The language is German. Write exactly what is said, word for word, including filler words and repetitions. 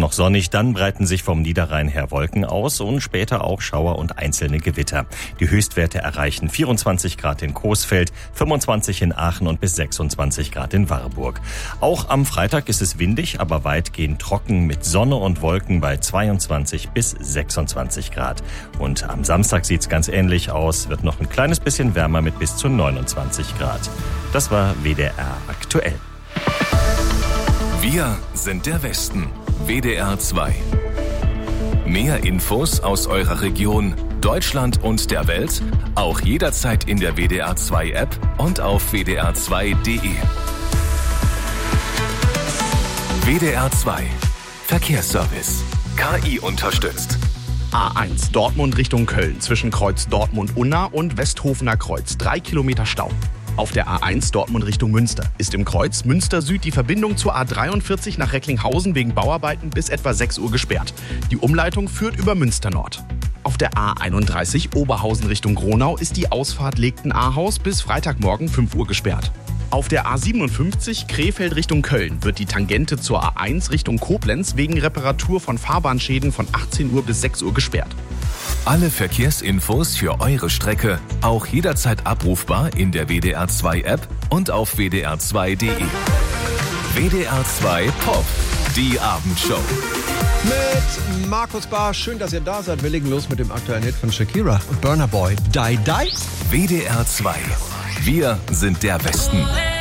noch sonnig, dann breiten sich vom Niederrhein her Wolken aus und später auch Schauer und einzelne Gewitter. Die Höchstwerte erreichen vierundzwanzig Grad in Coesfeld, fünfundzwanzig in Aachen und bis sechsundzwanzig Grad in Warburg. Auch am Freitag ist es windig, aber weitgehend trocken mit Sonne und Wolken bei zweiundzwanzig bis sechsundzwanzig Grad. Und am Samstag sieht's ganz ähnlich aus, wird noch ein kleines bisschen wärmer mit bis zu neunundzwanzig Grad. Das war W D R aktuell. Wir sind der Westen. W D R zwei. Mehr Infos aus eurer Region, Deutschland und der Welt, auch jederzeit in der W D R zwei App und auf w d r zwei punkt d e. W D R zwei. Verkehrsservice. K I unterstützt. A eins Dortmund Richtung Köln zwischen Kreuz Dortmund-Unna und Westhofener Kreuz. Drei Kilometer Stau. Auf der A eins Dortmund Richtung Münster ist im Kreuz Münster Süd die Verbindung zur A dreiundvierzig nach Recklinghausen wegen Bauarbeiten bis etwa sechs Uhr gesperrt. Die Umleitung führt über Münster Nord. Auf der A einunddreißig Oberhausen Richtung Gronau ist die Ausfahrt Legten-Ahaus bis Freitagmorgen fünf Uhr gesperrt. Auf der A siebenundfünfzig Krefeld Richtung Köln wird die Tangente zur A eins Richtung Koblenz wegen Reparatur von Fahrbahnschäden von achtzehn Uhr bis sechs Uhr gesperrt. Alle Verkehrsinfos für eure Strecke auch jederzeit abrufbar in der W D R zwei App und auf w d r zwei punkt d e. W D R zwei Pop, die Abendshow. Mit Markus Barr, schön, dass ihr da seid. Wir legen los mit dem aktuellen Hit von Shakira und Burna Boy. Die Die. W D R zwei. Wir sind der Westen.